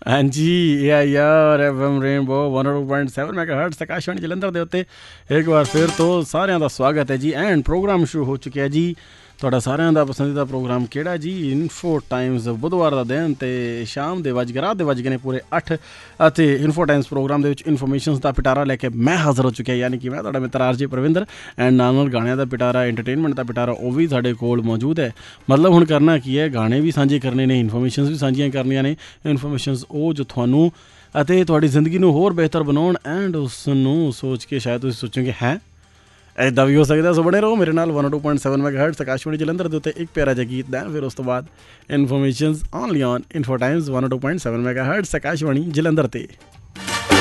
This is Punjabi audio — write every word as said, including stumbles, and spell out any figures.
हाँ जी, या यार F M rainbow one O two point seven मैगाहर्ट्ज़ Akashvani Jalandhar ਦੇ ਉੱਤੇ ਇੱਕ ਵਾਰ ਫਿਰ ਤੋਂ ਸਾਰਿਆਂ ਦਾ ਸਵਾਗਤ ਹੈ ਜੀ। ਐਂਡ ਪ੍ਰੋਗਰਾਮ ਸ਼ੁਰੂ ਹੋ ਚੁੱਕਿਆ ਜੀ। ਤੁਹਾਡਾ ਸਾਰਿਆਂ ਦਾ ਪਸੰਦੀਦਾ ਪ੍ਰੋਗਰਾਮ ਕਿਹੜਾ ਜੀ? Info Times. ਬੁੱਧਵਾਰ ਦਾ ਦਿਨ ਅਤੇ ਸ਼ਾਮ ਦੇ ਵੱਜ ਗਏ, ਰਾਤ ਦੇ ਵੱਜ ਗਏ ਨੇ ਪੂਰੇ ਅੱਠ, ਅਤੇ ਇਨਫੋ ਟਾਈਮਜ਼ ਪ੍ਰੋਗਰਾਮ ਦੇ ਵਿੱਚ ਇਨਫੋਰਮੇਸ਼ਨਸ ਦਾ ਪਿਟਾਰਾ ਲੈ ਕੇ ਮੈਂ ਹਾਜ਼ਰ ਹੋ ਚੁੱਕਿਆ, ਯਾਨੀ ਕਿ ਮੈਂ ਤੁਹਾਡਾ ਮਿੱਤਰ ਆਰ ਜੇ ਪ੍ਰਵਿੰਦਰ। ਐਂਡ ਨਾਲ ਨਾਲ ਗਾਣਿਆਂ ਦਾ ਪਿਟਾਰਾ, ਐਂਟਰਟੇਨਮੈਂਟ ਦਾ ਪਿਟਾਰਾ ਉਹ ਵੀ ਸਾਡੇ ਕੋਲ ਮੌਜੂਦ ਹੈ। ਮਤਲਬ ਹੁਣ ਕਰਨਾ ਕੀ ਹੈ, ਗਾਣੇ ਵੀ ਸਾਂਝੇ ਕਰਨੇ ਨੇ, ਇਨਫੋਰਮੇਸ਼ਨਸ ਵੀ ਸਾਂਝੀਆਂ ਕਰਨੀਆਂ ਨੇ। ਇਨਫੋਰਮੇਸ਼ਨਸ ਉਹ ਜੋ ਤੁਹਾਨੂੰ ਅਤੇ ਤੁਹਾਡੀ ਜ਼ਿੰਦਗੀ ਨੂੰ ਹੋਰ ਬਿਹਤਰ ਬਣਾਉਣ। ਐਂਡ ਉਸ ਨੂੰ ਸੋਚ ਕੇ ਸ਼ਾਇਦ ਤੁਸੀਂ ਸੋਚੋਗੇ ਹੈ ਇੱਦਾਂ ਵੀ ਹੋ ਸਕਦਾ। ਸੋ ਬਣੇ ਰਹੋ ਮੇਰੇ ਨਾਲ one two point seven ਮੈਗਾਹਰਟਜ਼ Akashvani Jalandhar ਦੇ ਉੱਤੇ। ਇੱਕ ਪਿਆਰਾ ਜਿਹਾ ਗੀਤ ਦੈਨ ਫਿਰ ਉਸ ਤੋਂ ਬਾਅਦ informations only on info Times one two point seven ਮੈਗਾਹਰਟਜ਼ Akashvani Jalandhar 'ਤੇ।